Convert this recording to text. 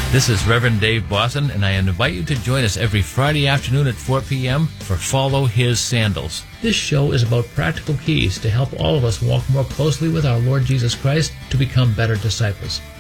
This is Reverend Dave Bosson, and I invite you to join us every Friday afternoon at 4 p.m. for Follow His Sandals. This show is about practical keys to help all of us walk more closely with our Lord Jesus Christ to become better disciples.